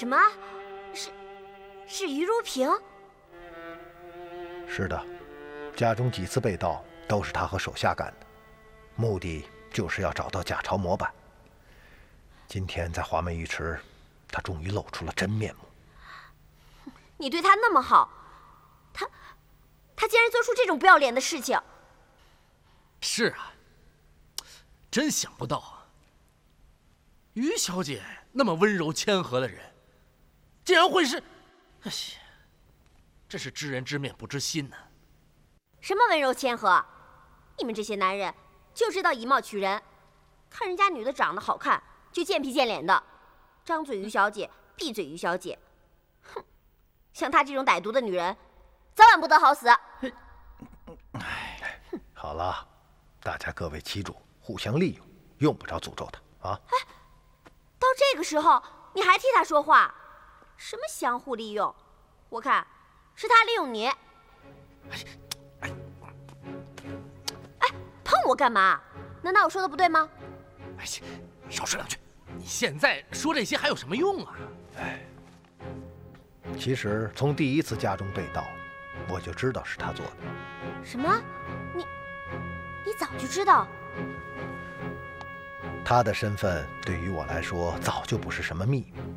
什么？是于如萍？ 是的，家中几次被盗都是他和手下干的，目的就是要找到假钞模板。今天在华梅浴池，他终于露出了真面目。 你对他那么好，他竟然做出这种不要脸的事情。 是啊，真想不到啊，于小姐那么温柔谦和的人，竟然会是……哎呀，这是知人知面不知心呢。 什么温柔谦和？你们这些男人就知道以貌取人，看人家女的长得好看就贱皮贱脸的，张嘴于小姐，闭嘴于小姐。哼，像她这种歹毒的女人，早晚不得好死。 好了，大家各为其主，互相利用，用不着诅咒他啊！ 哎，到这个时候你还替他说话，什么相互利用？我看是他利用你。哎，碰我干嘛？难道我说的不对吗？ 哎，少说两句。你现在说这些还有什么用啊？ 其实从第一次家中被盗，我就知道是他做的。 什么？你早就知道？ 他的身份对于我来说早就不是什么秘密。